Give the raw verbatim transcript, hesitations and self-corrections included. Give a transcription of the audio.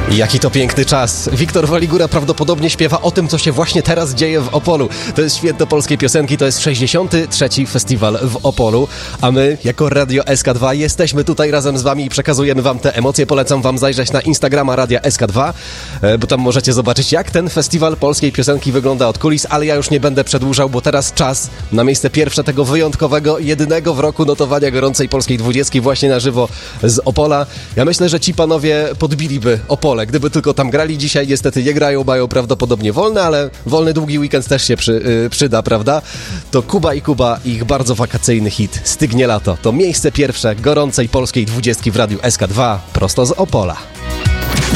Jaki to piękny czas. Wiktor Waligura prawdopodobnie śpiewa o tym, co się właśnie teraz dzieje w Opolu. To jest Święto Polskiej Piosenki, to jest sześćdziesiąty trzeci festiwal w Opolu, a my jako Radio S K dwa jesteśmy tutaj razem z wami i przekazujemy wam te emocje. Polecam wam zajrzeć na Instagrama Radia S K dwa, bo tam możecie zobaczyć, jak ten festiwal Polskiej Piosenki wygląda od kulis, ale ja już nie będę przedłużał, bo teraz czas na miejsce pierwsze tego wyjątkowego, jedynego w roku notowania gorącej polskiej dwudziestki właśnie na żywo z Opola. Ja myślę, że ci panowie podbiliby Opole, gdyby tylko tam grali. Dzisiaj niestety nie grają, mają prawdopodobnie wolne, ale wolny długi weekend też się przy, yy, przyda, prawda? To Kuba i Kuba, ich bardzo wakacyjny hit Stygnie lato. To miejsce pierwsze gorącej polskiej dwudziestki w Radiu S K dwa prosto z Opola.